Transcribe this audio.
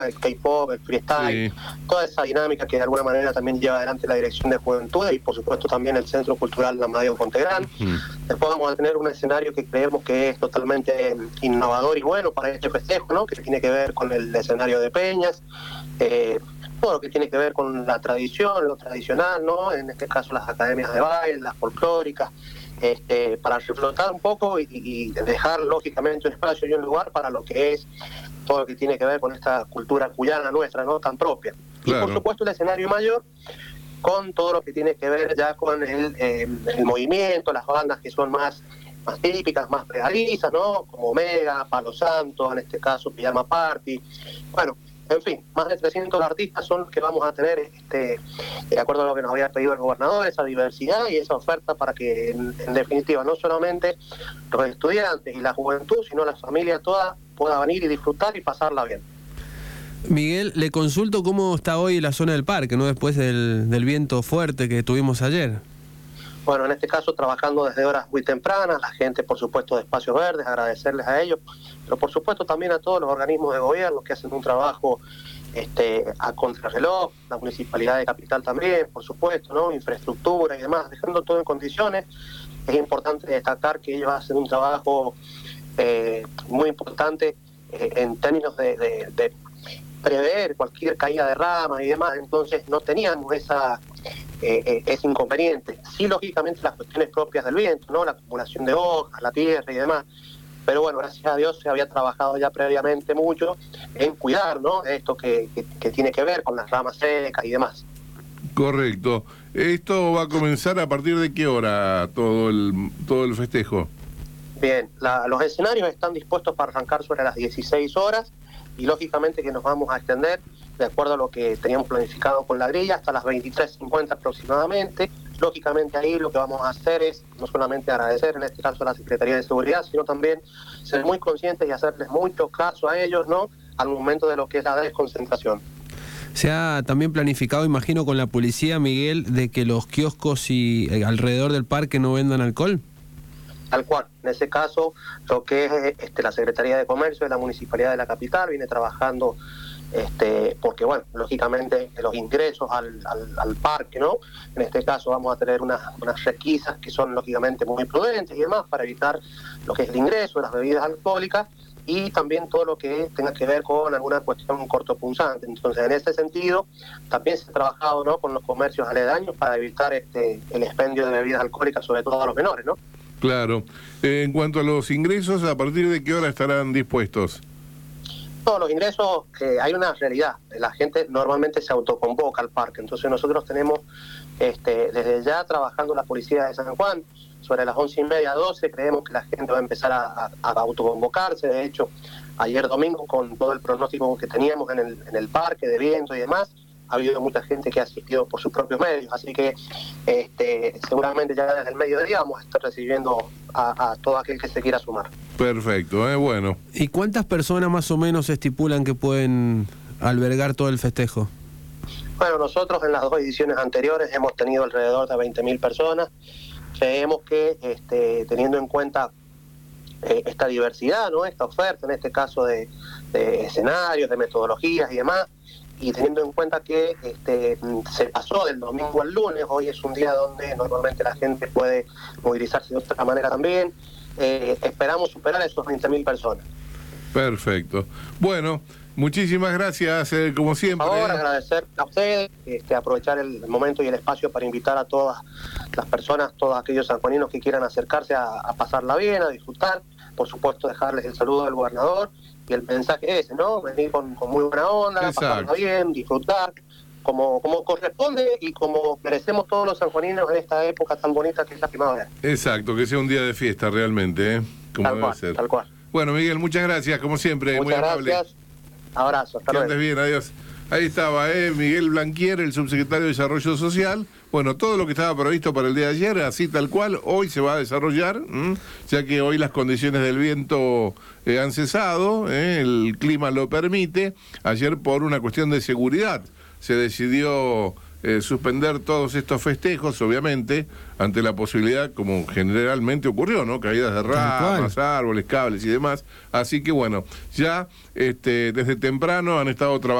el K-pop, el freestyle, Sí. toda esa dinámica que de alguna manera también lleva adelante la Dirección de Juventud y por supuesto también el Centro Cultural Amadeo Contegrán. Después vamos a tener un escenario que creemos que es totalmente innovador y bueno para este festejo, ¿no? Que tiene que ver con el escenario de peñas, todo lo que tiene que ver con la tradición, lo tradicional, ¿no? En este caso las academias de baile, las folclóricas, para reflotar un poco y dejar lógicamente un espacio y un lugar para lo que es todo lo que tiene que ver con esta cultura cuyana nuestra, ¿no? Tan propia. Claro. Y por supuesto el escenario mayor con todo lo que tiene que ver ya con el movimiento, las bandas que son más típicas, más pegadizas, ¿no? Como Omega, Palo Santo, en este caso Pijama Party. Bueno, en fin, más de 300 artistas son los que vamos a tener, de acuerdo a lo que nos había pedido el gobernador, esa diversidad y esa oferta para que, en definitiva, no solamente los estudiantes y la juventud, sino la familia toda pueda venir y disfrutar y pasarla bien. Miguel, le consulto cómo está hoy la zona del parque, ¿no? Después del viento fuerte que tuvimos ayer. Bueno, en este caso trabajando desde horas muy tempranas, la gente por supuesto de Espacios Verdes, agradecerles a ellos, pero por supuesto también a todos los organismos de gobierno que hacen un trabajo a contrarreloj, la Municipalidad de Capital también, por supuesto, ¿no? Infraestructura y demás, dejando todo en condiciones. Es importante destacar que ellos hacen un trabajo muy importante en términos de prever cualquier caída de ramas y demás, entonces no teníamos ese inconveniente. Sí, lógicamente las cuestiones propias del viento, ¿no? La acumulación de hojas, la tierra y demás, pero bueno, gracias a Dios se había trabajado ya previamente mucho en cuidar, ¿no? Esto que tiene que ver con las ramas secas y demás. Correcto. ¿Esto va a comenzar a partir de qué hora todo el festejo? Bien, los escenarios están dispuestos para arrancar sobre las 16 horas y lógicamente que nos vamos a extender de acuerdo a lo que teníamos planificado con la grilla hasta las 23:50 aproximadamente. Lógicamente ahí lo que vamos a hacer es no solamente agradecer en este caso a la Secretaría de Seguridad, sino también ser muy conscientes y hacerles mucho caso a ellos, ¿no? Al momento de lo que es la desconcentración. Se ha también planificado, imagino, con la policía, Miguel, de que los kioscos y alrededor del parque no vendan alcohol. Tal cual. En ese caso, lo que es la Secretaría de Comercio de la Municipalidad de la Capital viene trabajando, porque, bueno, lógicamente los ingresos al parque, ¿no? En este caso vamos a tener unas requisas que son, lógicamente, muy prudentes y demás para evitar lo que es el ingreso de las bebidas alcohólicas y también todo lo que tenga que ver con alguna cuestión cortopunzante. Entonces, en ese sentido, también se ha trabajado, ¿no? Con los comercios aledaños para evitar el expendio de bebidas alcohólicas, sobre todo a los menores, ¿no? Claro. En cuanto a los ingresos, ¿a partir de qué hora estarán dispuestos? Todos los ingresos, hay una realidad. La gente normalmente se autoconvoca al parque. Entonces nosotros tenemos desde ya trabajando la policía de San Juan, sobre las 11:30, 12, creemos que la gente va a empezar a autoconvocarse. De hecho, ayer domingo, con todo el pronóstico que teníamos en el parque de viento y demás, ha habido mucha gente que ha asistido por sus propios medios, así que seguramente ya desde el mediodía vamos a estar recibiendo a todo aquel que se quiera sumar. Perfecto, bueno. ¿Y cuántas personas más o menos estipulan que pueden albergar todo el festejo? Bueno, nosotros en las 2 ediciones anteriores hemos tenido alrededor de 20.000 personas. Creemos que teniendo en cuenta esta diversidad, ¿no? Esta oferta, en este caso de escenarios, de metodologías y demás, y teniendo en cuenta que se pasó del domingo al lunes, hoy es un día donde normalmente la gente puede movilizarse de otra manera también, esperamos superar esos 20.000 personas. Perfecto. Bueno, muchísimas gracias, como siempre. Por favor, agradecer a ustedes, aprovechar el momento y el espacio para invitar a todas las personas, todos aquellos sanjuaninos que quieran acercarse a pasarla bien, a disfrutar, por supuesto dejarles el saludo del gobernador y el mensaje ese, ¿no? Venir con muy buena onda, exacto, pasarla bien, disfrutar, como corresponde y como merecemos todos los sanjuaninos en esta época tan bonita que es la primavera. Exacto, que sea un día de fiesta realmente, como tal debe cual, ser. Tal cual. Bueno, Miguel, muchas gracias, como siempre, Muchas muy amable. Gracias. Abrazo, hasta Que luego. andes bien, adiós. Ahí estaba, Miguel Blanquier, el subsecretario de Desarrollo Social. Bueno, todo lo que estaba previsto para el día de ayer, así tal cual, hoy se va a desarrollar, ya que hoy las condiciones del viento han cesado, el clima lo permite. Ayer por una cuestión de seguridad se decidió suspender todos estos festejos, obviamente, ante la posibilidad, como generalmente ocurrió, ¿no? Caídas de ramas, árboles, cables y demás. Así que bueno, ya desde temprano han estado trabajando.